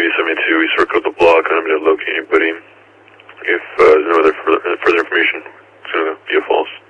72, we circled the block, and I'm going to locate anybody. If there's no other further information, it's going to be a false.